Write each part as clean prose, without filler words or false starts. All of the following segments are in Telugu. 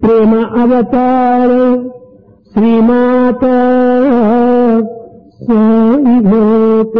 ప్రేమ అవతార శ్రీమాత సాయినాథ.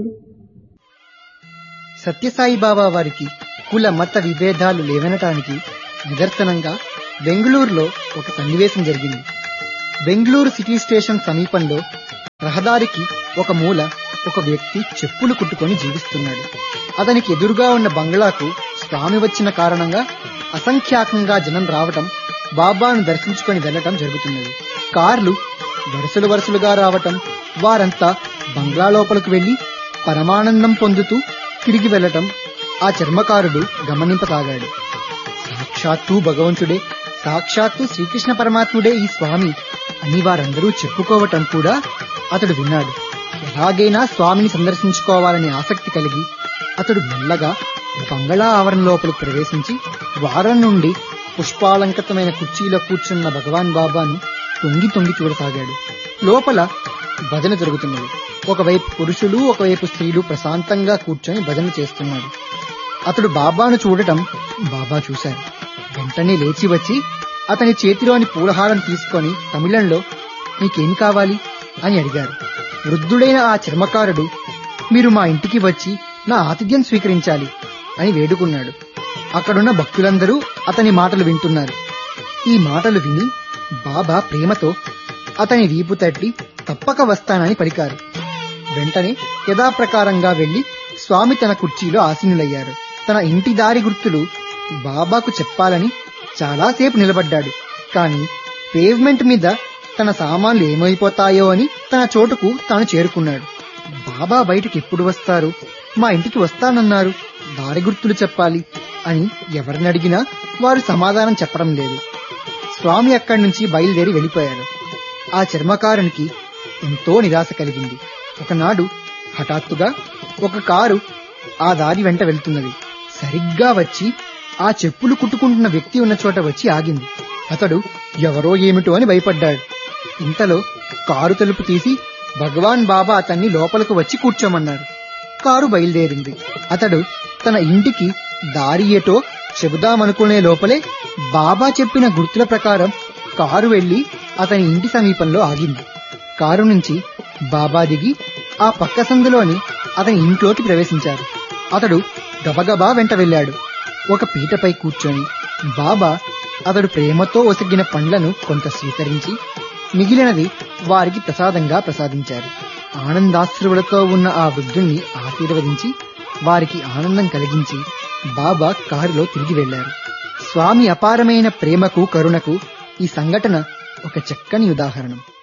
సత్యసాయిబాబా వారికి కుల మత విభేదాలు లేవనటానికి నిదర్శనంగా బెంగళూరులో ఒక సన్నివేశం జరిగింది. బెంగళూరు సిటీ స్టేషన్ సమీపంలో రహదారికి ఒక మూల ఒక వ్యక్తి చెప్పులు కుట్టుకొని జీవిస్తున్నాడు. అతనికి ఎదురుగా ఉన్న బంగ్లాకు స్వామి వచ్చిన కారణంగా అసంఖ్యాకంగా జనం రావటం, బాబాను దర్శించుకొని వెళ్లటం జరుగుతున్నది. కార్లు వరుసలు వరుసలుగా రావటం, వారంతా బంగ్లా లోపలకు వెళ్లి పరమానందం పొందుతూ తిరిగి వెళ్లటం ఆ చర్మకారుడు గమనింపసాగాడు. సాక్షాత్తు భగవంతుడే, సాక్షాత్తు శ్రీకృష్ణ పరమాత్ముడే ఈ స్వామి అని వారందరూ చెప్పుకోవటం కూడా అతడు విన్నాడు. ఎలాగైనా స్వామిని సందర్శించుకోవాలనే ఆసక్తి కలిగి అతడు మెల్లగా బంగళా ఆవరణ లోపలికి ప్రవేశించి ద్వారం నుండి పుష్పాలంకృతమైన కుర్చీలో కూర్చున్న భగవాన్ బాబాను తొంగి తొంగి చూడసాగాడు. లోపల భజన జరుగుతున్నది. ఒకవైపు పురుషులు, ఒకవైపు స్త్రీలు ప్రశాంతంగా కూర్చొని భజన చేస్తున్నారు. అతడు బాబాను చూడటం బాబా చూశారు. వెంటనే లేచి వచ్చి అతని చేతిలోని పూలహారం తీసుకొని తమిళంలో "నీకేం కావాలి?" అని అడిగారు. వృద్ధుడైన ఆ చర్మకారుడు, "మీరు మా ఇంటికి వచ్చి నా ఆతిథ్యం స్వీకరించాలి" అని వేడుకున్నాడు. అక్కడున్న భక్తులందరూ అతని మాటలు వింటున్నారు. ఈ మాటలు విని బాబా ప్రేమతో అతని వీపు తట్టి తప్పక వస్తానని పలికారు. వెంటనే యథాప్రకారంగా వెళ్లి స్వామి తన కుర్చీలో ఆసీనులయ్యారు. తన ఇంటి దారి గుర్తులు బాబాకు చెప్పాలని చాలాసేపు నిలబడ్డాడు. కాని పేవ్మెంట్ మీద తన సామాన్లు ఏమైపోతాయో అని తన చోటుకు తాను చేరుకున్నాడు. బాబా బయటికి ఎప్పుడు వస్తారు? మా ఇంటికి వస్తానన్నారు, దారి గుర్తులు చెప్పాలి అని ఎవరిని అడిగినా వారు సమాధానం చెప్పడం లేదు. స్వామి అక్కడి నుంచి బయలుదేరి వెళ్లిపోయారు. ఆ చర్మకారునికి ఎంతో నిరాశ కలిగింది. ఒకనాడు హఠాత్తుగా ఒక కారు ఆ దారి వెంట వెళ్తున్నది. సరిగ్గా వచ్చి ఆ చెప్పులు కుట్టుకుంటున్న వ్యక్తి ఉన్న చోట వచ్చి ఆగింది. అతడు ఎవరో ఏమిటో అని భయపడ్డాడు. ఇంతలో కారు తలుపు తీసి భగవాన్ బాబా అతన్ని లోపలకు వచ్చి కూర్చోమన్నారు. కారు బయలుదేరింది. అతడు తన ఇంటికి దారి ఏటో చెబుదామనుకునే లోపలే బాబా చెప్పిన గుర్తుల ప్రకారం కారు వెళ్లి అతని ఇంటి సమీపంలో ఆగింది. కారు నుంచి బాబా దిగి ఆ పక్క సందులోని అతని ఇంట్లోకి ప్రవేశించారు. అతడు గబగబా వెంట వెళ్లాడు. ఒక పీటపై కూర్చొని బాబా అతడు ప్రేమతో ఒసగిన పండ్లను కొంత స్వీకరించి మిగిలినది వారికి ప్రసాదంగా ప్రసాదించారు. ఆనందాశ్రువులతో ఉన్న ఆ వృద్ధుణ్ణి ఆశీర్వదించి వారికి ఆనందం కలిగించి బాబా కారులో తిరిగి వెళ్లారు. స్వామి అపారమైన ప్రేమకు, కరుణకు ఈ సంఘటన ఒక చక్కని ఉదాహరణం.